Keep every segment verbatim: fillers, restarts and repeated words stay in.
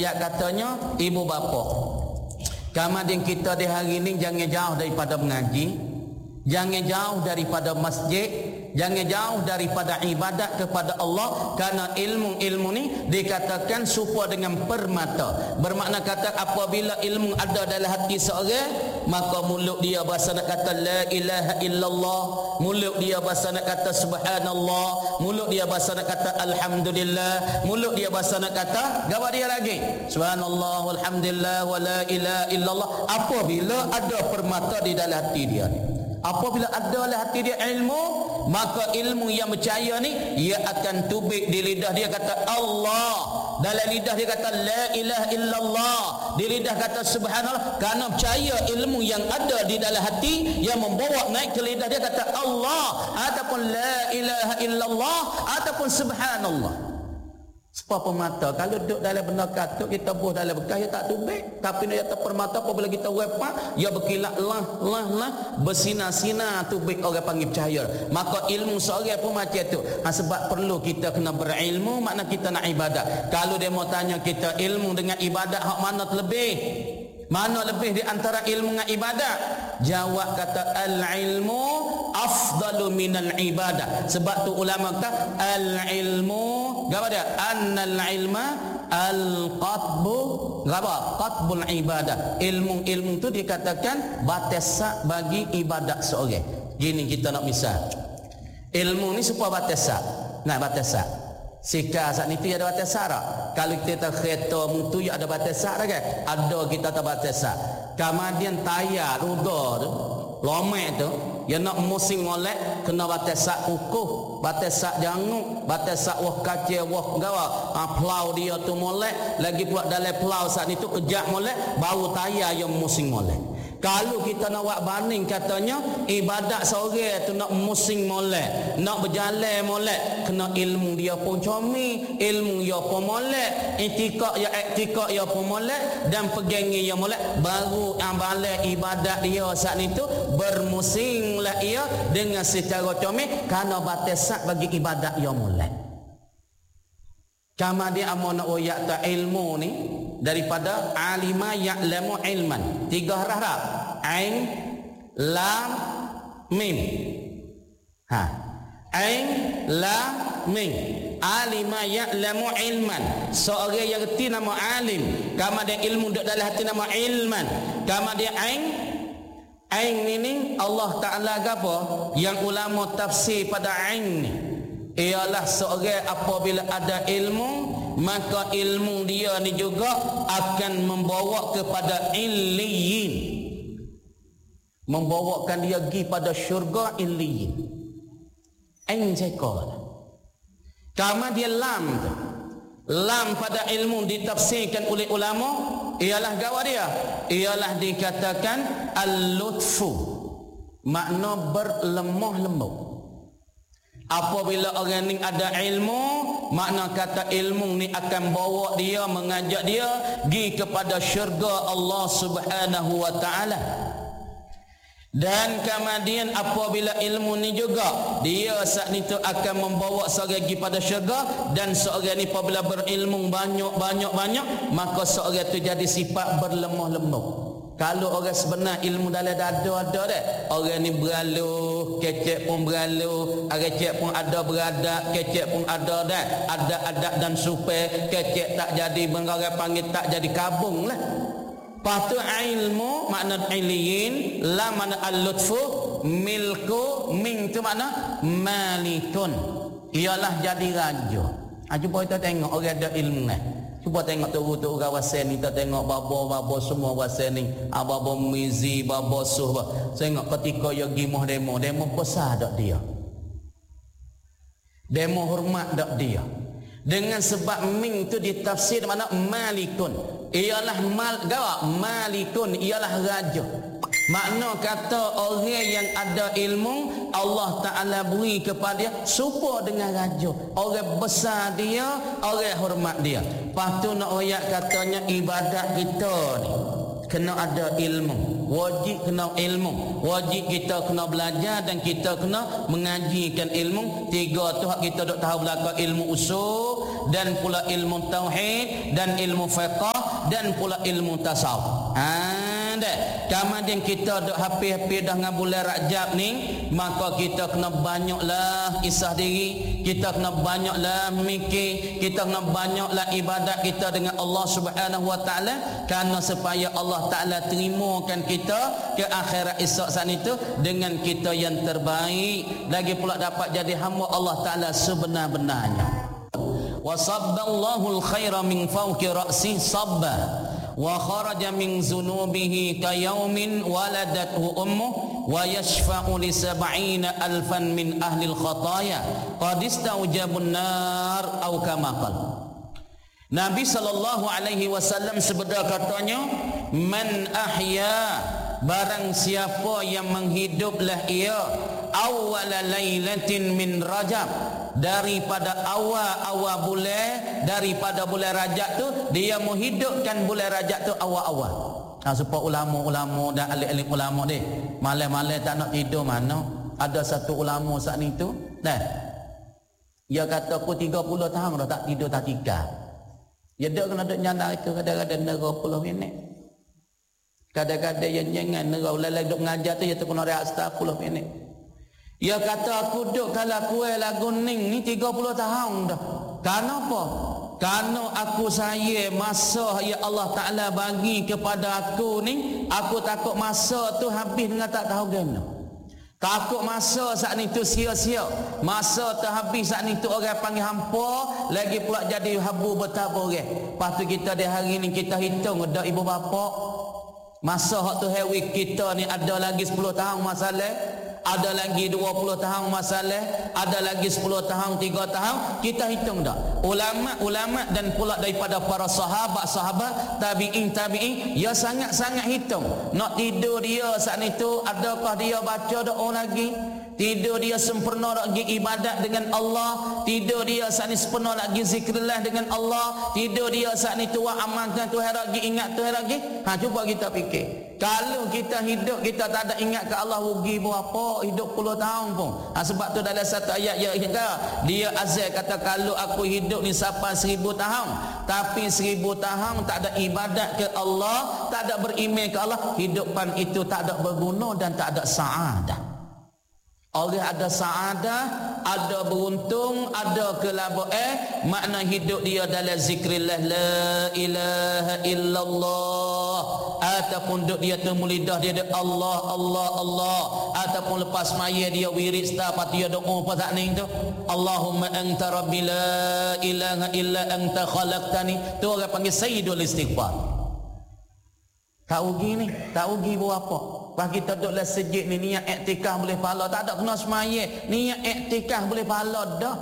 oyak katanya ibu bapa. Kemudian kita di hari ini jangan jauh daripada mengaji, jangan jauh daripada masjid, jangan jauh daripada ibadat kepada Allah, kerana ilmu-ilmu ni dikatakan serupa dengan permata. Bermakna kata apabila ilmu ada dalam hati seorang, maka mulut dia bahasa nak kata la ilaha illallah, mulut dia bahasa nak kata subhanallah, mulut dia bahasa nak kata alhamdulillah, mulut dia bahasa nak kata gawa dia lagi subhanallah walhamdulillah wa la ilaha illallah. Apabila ada permata di dalam hati dia ni, apabila ada dalam hati dia ilmu, maka ilmu yang percaya ni ia akan tubik di lidah dia kata Allah, dalam lidah dia kata la ilaha illallah, di lidah kata subhanallah, kerana percaya ilmu yang ada di dalam hati yang membawa naik ke lidah dia kata Allah ataupun la ilaha illallah ataupun subhanallah. Sebab permata kalau duduk dalam benda katuk kita buh dalam bekas ia tak tubik, tapi dia atas permata apabila kita wepak ia berkilat lah lah lah bersinar-sinar tubik, orang panggil percaya. Maka ilmu seorang pun macam tu. Ha, sebab perlu kita kena berilmu, makna kita nak ibadat. Kalau dia mau tanya kita ilmu dengan ibadat hak mana terlebih, mana lebih di antara ilmu dengan ibadat, jawab kata al-ilmu afdalu minal ibadah. Sebab tu ulama kata al-ilmu apa dia? Annal ilma al-qatbu apa? Qatbul ibadah. Ilmu-ilmu tu dikatakan batasak bagi ibadat seorang. Gini kita nak misal. Ilmu ni supaya batasak. Nah, batasak. Sikar saat ni tu ada batasak tak? Kalau kita tak kereta mutu ya ada batasak tak kan? Ada kita tak batasak. Kemudian tayar roda tu, lomek tu, ya nak musim molek kena batasak kukuh, batasak jangung, batasak wah kaca wah gawa. Ha, pelau dia tu molek, lagi pula dalam pelau saat ni tu kejap molek, baru tayar yang musim molek. Kalau kita nak buat banding katanya ibadat seorang tu nak musim molek, nak berjalan molek, kena ilmu dia pun comel, ilmu dia pun molek, itikad ya iktikad dia pun molek, dan pegangi dia molek, baru amalan ibadat dia saat ni tu bermusim lah ia dengan secara comel, kerana batasak bagi ibadat dia molek. Kama dia amun nak oyak ta ilmu ni daripada alima ya'lamu ilman. Tiga huruf dah. Ain, lam, mim. Ha. Ain, lam, mim. Alima ya'lamu ilman. Seorang yang reti nama alim. Kama dia ilmu duduk dalam hati nama ilman. Kama dia ain. Ain ni Allah Ta'ala apa? Yang ulama tafsir pada ain ni ialah seorang apabila ada ilmu, maka ilmu dia ni juga akan membawa kepada illiyin, membawakan dia pergi pada syurga illiyin. Ain cekor. Kama dia lam tu. Lam pada ilmu ditafsirkan oleh ulama ialah gawa dia, ialah dikatakan al-lutfu, makna berlemah lembut. Apabila orang ni ada ilmu, makna kata ilmu ni akan bawa dia, mengajak dia pergi kepada syurga Allah Subhanahu wa taala. Dan kemudian apabila ilmu ni juga dia saat itu akan membawa seorang pergi pada syurga, dan seorang ni apabila berilmu banyak-banyak-banyak, maka seorang itu jadi sifat berlemah lembut. Kalau orang sebenar ilmu dalam dada ada dah, orang ni beralu, kecek pun beralu, kecek pun ada beradak, kecek pun ada dah, ada adat dan supai, kecek tak jadi orang panggil tak jadi kabung lah. Lepas tu ilmu makna iliyin, la makna al-lutfu, milku, min tu makna malikun, ialah jadi raja. Ha, cuba kita tengok orang ada ilmu eh. Cuba tengok tu-tu orang wasen ni, kita tengok babo-babo semua wasen ni, babo mizi, babo suh. Tengok ketika dia gimah demo, demo besar dak dia. Demo hormat dak dia. Dengan sebab min tu ditafsir mana malikun. Ialah mal gawa, malikun ialah raja. Makna kata orang yang ada ilmu Allah Ta'ala beri kepada dia serupa dengan raja. Orang besar dia, orang hormat dia. Lepas tu nak ayat katanya ibadat kita ni kena ada ilmu. Wajib kena ilmu. Wajib kita kena belajar dan kita kena mengajikan ilmu. Tiga tu hak kita dok tahu belaka ilmu usul, dan pula ilmu tauhid dan ilmu fiqh dan pula ilmu tasawuf. Ada kemudian kita duk hampir-hampir dah dengan bulan Rajab ni, maka kita kena banyaklah isah diri, kita kena banyaklah mikir, kita kena banyaklah ibadat kita dengan Allah Subhanahu wa taala, kerana supaya Allah taala terimakan kita ke akhirat esok sana itu dengan kita yang terbaik, lagi pula dapat jadi hamba Allah taala sebenar-benarnya. Wa sabballahu al-khaira min fawqi ra'si sabba wa kharaja min zunubihi ka yawmin waladathu ummuh wa yashfa'u li sab'ina alfan min ahli al-khataya qad istawjabun nar aw kama qala. Nabi sallallahu alaihi wasallam sebeda katanya, man ahya, barang siapa yang menghiduplah ia awwala lailatin min Rajab, daripada awal-awal bulan, daripada bulan Rajab tu dia menghidupkan bulan Rajab tu awal-awal. Ha, supaya ulama-ulama dan alim-alim ulama ni malam-malam tak nak tidur mana. Ada satu ulama saat ni tu, nah, dia kata aku tiga puluh tahun dah tak tidur tak tiga. Dia duk kena duk nyana itu kadang-kadang nera puluh minit. Kadang-kadang yang jangan nera lalai duk mengajar tu dia tu kena rehat sepuluh minit. Dia kata aku duk kalau kuih lagu ning ni tiga puluh tahun dah. Kenapa? Karena aku saya masa ya Allah Ta'ala bagi kepada aku ni, aku takut masa tu habis dengan tak tahu gana. Takut masa saat ni tu sia-sia. Masa tu habis saat ni tu orang panggil hampa, lagi pula jadi habu betapa orang. Lepas tu kita di hari ni kita hitung dah ibu bapa. Masa hak tu hewi kita ni ada lagi sepuluh tahun masalah, ada lagi dua puluh tahun masalah, ada lagi sepuluh tahun, tiga tahun, kita hitung dah. Ulama-ulama dan pula daripada para sahabat-sahabat, tabi'in tabi'in, ya sangat-sangat hitung. Nak tidur dia saat itu, adakah dia baca doa lagi? Tidur dia sempurna lagi ibadat dengan Allah, tidur dia saat ini sempurna lagi zikrillah dengan Allah, tidur dia saat ini tuah amalkan Tuhan lagi, ingat Tuhan lagi. Ha, cuba kita fikir, kalau kita hidup kita tak ada ingat ke Allah, rugi berapa hidup puluh tahun pun. Ha, sebab tu dalam satu ayat ya, dia azal kata kalau aku hidup ni sampai seribu tahun tapi seribu tahun tak ada ibadat ke Allah, tak ada beriman ke Allah, hidupan itu tak ada berguna dan tak ada saadah. Orang ada saadah, ada beruntung, ada kelabaan, eh, makna hidup dia dalam zikrillah la ilaha illallah, ataupun duk dia temu lidah dia ada Allah Allah Allah, ataupun lepas maya dia wirid setiap dia doa apa tak ni tu, Allahumma anta rabbi la ilaha illa anta khalaqtani, tu orang panggil sayyidul istighfar. Tak rugi ni, tak rugi buat apa. Pas kita duduk dalam sejid ni, niat iktikaf boleh pahala, tak ada kena semaya, niat iktikaf boleh pahala dah.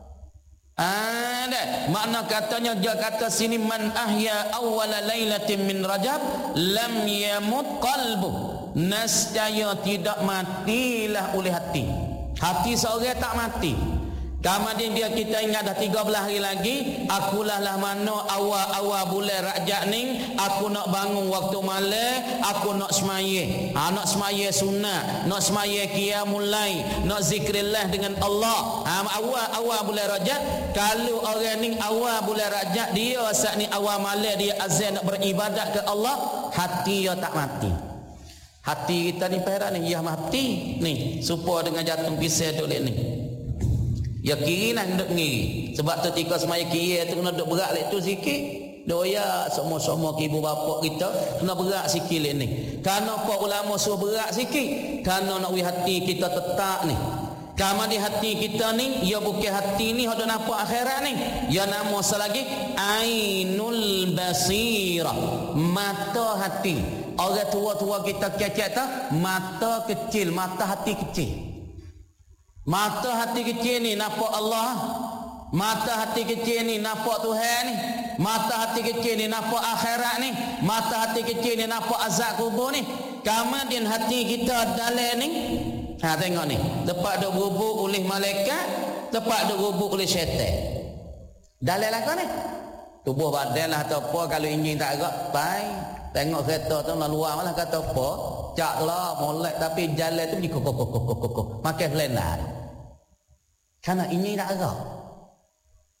Ada makna katanya, dia kata sini man ahya awwala lailatin min Rajab lam yamut qalbu, nescaya tidak matilah oleh hati. Hati seorang tak mati. Kemudian dia kita ingat dah tiga belas hari lagi, akulah lah mana awal-awal bulan Rajab ni, aku nak bangun waktu malam, aku nak semaya. Ha, nak semaya sunnah, nak semaya qiyamul lail, nak zikrillah dengan Allah. Ha, awal-awal bulan Rajab, kalau orang ni awal bulan Rajab, dia saat ni awal malam dia azan nak beribadat ke Allah, hati dia tak mati. Hati kita ni perak ni, ya mati ni, supaya dengan jantung pisau duk lek ni. Ya kiri nak duduk ngiri. Sebab tu tika semaya kiri tu kena duduk berat lek tu sikit. Doya semua-semua ibu bapa kita kena berat sikit lek ni. Kenapa ulama suruh berat sikit? Kerana nak wi hati kita tetap ni. Kama di hati kita ni, ya bukan hati ni hak nampak akhirat ni. Ya nama selagi ainul basirah, mata hati. Orang tua-tua kita kecek tu mata kecil, mata hati kecil. Mata hati kecil ni nampak Allah, mata hati kecil ni nampak Tuhan ni, mata hati kecil ni nampak akhirat ni, mata hati kecil ni nampak azab kubur ni. Kemudian hati kita dalam ni, ha tengok ni, tempat duk berubuk oleh malaikat, tempat duk berubuk oleh syaitan. Dalam lah kau ni, tubuh badan lah atau apa, kalau enjin tak agak pai, tengok kereta tu nak luar malah kata apa, cak lah molek, tapi jalan tu kok kok kok kok kok makan selena. Karena ini tak agak.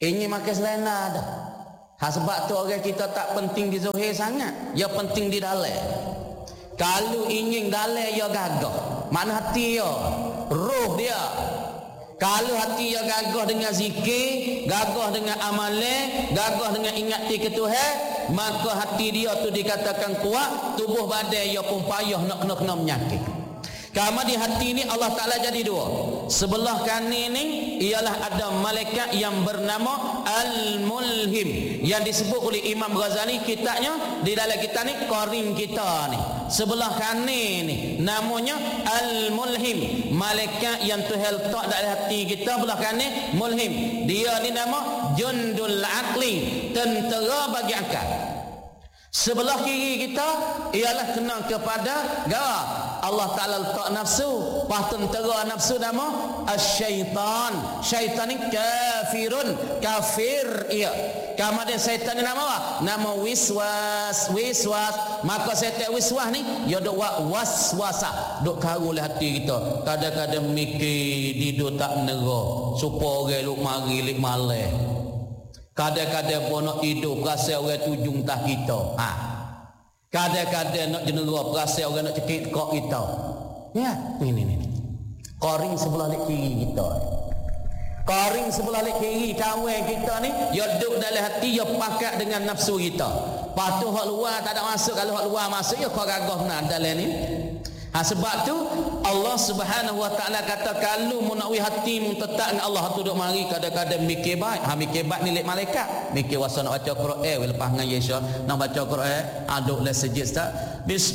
Ini makan selena dah. Ha, sebab tu orang kita tak penting di zahir sangat, ya penting di dalam. Kalau ingin dalam ya gagah, mana hati ya, roh dia. Kalau hati ya gagah dengan zikir, gagah dengan amalan, gagah dengan ingat ti ke Tuhan, maka hati dia tu dikatakan kuat, tubuh badan ia pun payah nak kena-kena menyakit. Karena di hati ni Allah Ta'ala jadi dua. Sebelah kanan ni ialah ada malaikat yang bernama Al-Mulhim, yang disebut oleh Imam Ghazali kitabnya, di dalam kitab ni Qarin kita ni. Sebelah kanan ni namanya Al-Mulhim, malaikat yang Tuhan letak dalam hati kita belah kanan, Mulhim. Dia ni nama Jundul Aqli, tentera bagi akal. Sebelah kiri kita ialah kena kepada garak. Allah Ta'ala letak nafsu, pas tentera nafsu nama Asyaitan. Syaitan ni kafirun, kafir ia. Kemudian syaitan ni nama apa? Nama wiswas, wiswas. Maka syaitan wiswas ni dia duk waswasa, duk karu oleh hati kita. Kadang-kadang mikir tidur tak menera, supaya orang luk mari lik maleh. Kadang-kadang pun nak tidur perasa orang tujung tah kita. Ha. Kadang-kadang nak jenera perasa orang nak cekik kok kita. Ya, ini ni. Qarin sebelah lek kiri kita. Qarin sebelah lek kiri kawan kita ni, dia duduk dalam hati, dia pakat dengan nafsu kita. Patu hak luar tak ada masuk, kalau hak luar masuk ya kau gagah benar dalam ni. Ha, sebab tu Allah Subhanahu Wa Taala kata kalau mu nak wi hati mu tetap dengan Allah tu duk mari kadang-kadang mikir baik. Ha, mikir baik ni lek malaikat. Mikir wasa nak baca Quran, eh lepas dengan Yesus nak baca Quran, aduk le sejid tak.